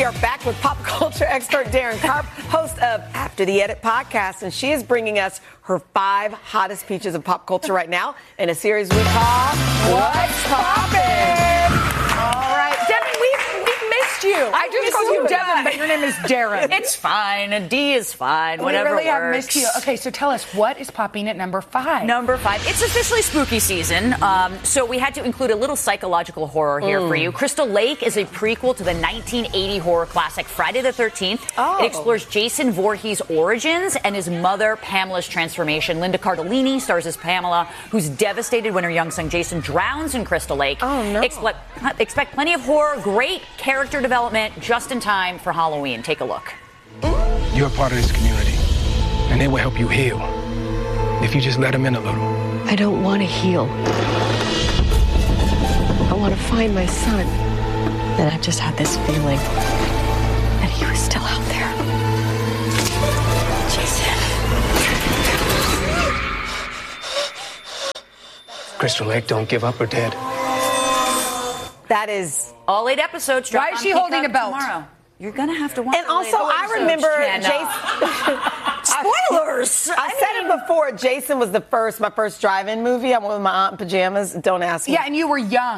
are back with pop culture expert Darren Karp, host of After the Edit podcast, and she is bringing us her 5 hottest peaches of pop culture right now in a series we call What's Poppin'? All right, Devin, we've missed you. I just called you Devin, but your name is Darren. It's fine. A D is fine. Whatever We really have works. missed you. Okay, so tell us, what is popping at number 5? Number 5. It's officially spooky season, so we had to include a little psychological horror here for you. Crystal Lake is a prequel to the 1980 horror classic Friday the 13th. Oh. It explores Jason Voorhees' origins and his mother Pamela's transformation. Linda Cardellini stars as Pamela, who's devastated when her young son Jason drowns in Crystal Lake. Oh, no. Expect plenty of horror, great character development, just in time for Halloween. Take a look. You're a part of this community, and they will help you heal if you just let them in a little. I don't want to heal. I want to find my son. And I just had this feeling that he was still out there. Jason. Crystal Lake, don't give up, or dead. That is. All 8 episodes. Why is she holding a belt? Tomorrow. You're going to have to watch. And also, I remember Spoilers! I said it before. Jason was my first drive-in movie. I went with my aunt in pajamas. Don't ask me. Yeah, and you were young.